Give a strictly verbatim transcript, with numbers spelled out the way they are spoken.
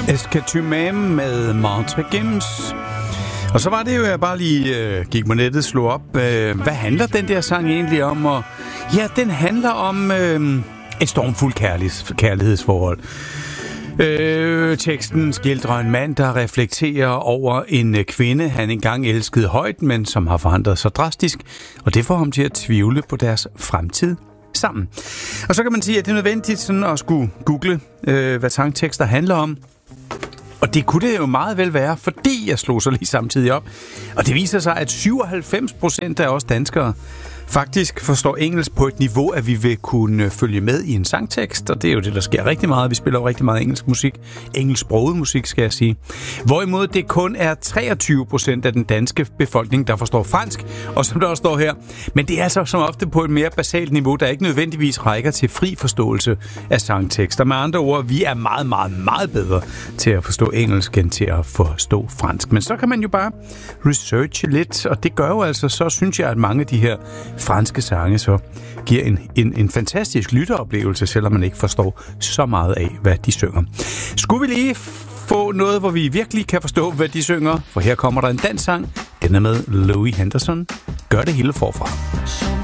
Escatymame med Montre Gims. Og så var det jo, jeg bare lige øh, gik på nettet, slog op, øh, hvad handler den der sang egentlig om? Og ja, den handler om øh, et stormfuldt kærligheds- kærlighedsforhold. Øh, teksten skildrer en mand, der reflekterer over en kvinde, han engang elskede højt, men som har forandret sig drastisk, og det får ham til at tvivle på deres fremtid sammen. Og så kan man sige, at det er nødvendigt sådan at skulle google, øh, hvad sangtekster handler om. Og det kunne det jo meget vel være, fordi jeg slog så lige samtidig op. Og det viser sig, at syvoghalvfems procent af os danskere faktisk forstår engelsk på et niveau, at vi vil kunne følge med i en sangtekst. Og det er jo det, der sker rigtig meget. Vi spiller jo rigtig meget engelsk musik. Engelsksproget musik, skal jeg sige. Hvorimod det kun er treogtyve procent af den danske befolkning, der forstår fransk. Og som der også står her. Men det er altså som ofte på et mere basalt niveau, der ikke nødvendigvis rækker til fri forståelse af sangtekster. Med andre ord, vi er meget, meget, meget bedre til at forstå engelsk end til at forstå fransk. Men så kan man jo bare researche lidt, og det gør jo altså, så synes jeg, at mange af de her franske sange så giver en, en, en fantastisk lytteoplevelse, selvom man ikke forstår så meget af, hvad de synger. Skulle vi lige få noget, hvor vi virkelig kan forstå, hvad de synger? For her kommer der en dansk sang. Den er med Louis Henderson. Gør det hele forfra.